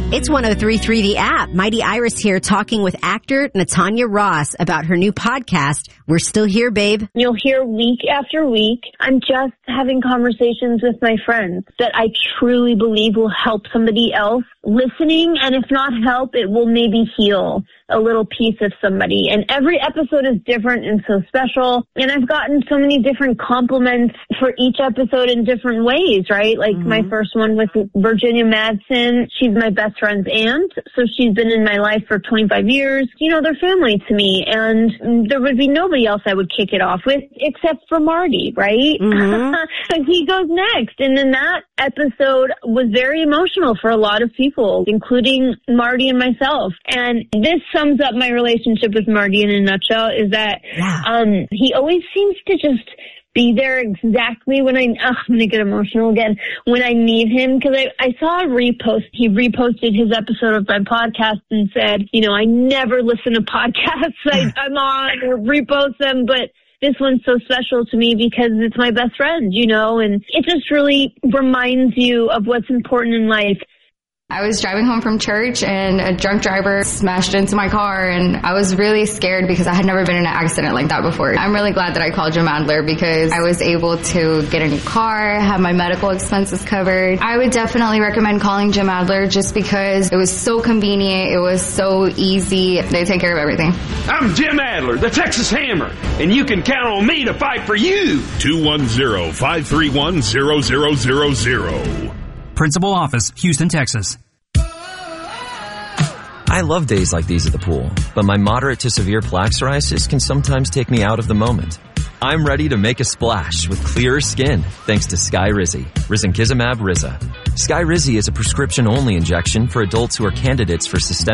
It's 103.3 The App. Mighty Iris here talking with actor Natanya Ross about her new podcast, We're Still Here, Babe. You'll hear week after week, I'm just having conversations with my friends that I truly believe will help somebody else listening, and if not help, it will maybe heal a little piece of somebody. And every episode is different and so special. And I've gotten so many different compliments for each episode in different ways, right? Like my first one with Virginia Madsen. She's my best friend's aunt. So she's been in my life for 25 years. You know, they're family to me. And there would be nobody else I would kick it off with except for Marty, right? So he goes next. And then that episode was very emotional for a lot of people, including Marty and myself. And this sums up my relationship with Marty in a nutshell, is that he always seems to just be there exactly when I'm going to get emotional again, when I need him. Because I saw a repost. He reposted his episode of my podcast and said, you know, I never listen to podcasts I'm on or repost them, but this one's so special to me because it's my best friend, you know, and it just really reminds you of what's important in life. I was driving home from church and a drunk driver smashed into my car, and I was really scared because I had never been in an accident like that before. I'm really glad that I called Jim Adler because I was able to get a new car, have my medical expenses covered. I would definitely recommend calling Jim Adler just because it was so convenient, it was so easy. They take care of everything. I'm Jim Adler, the Texas Hammer, and you can count on me to fight for you. 210-531-0000. Principal Office, Houston, Texas. I love days like these at the pool, but my moderate to severe plaque psoriasis can sometimes take me out of the moment. I'm ready to make a splash with clearer skin thanks to Skyrizi, risankizumab Riza. Skyrizi is a prescription-only injection for adults who are candidates for systemic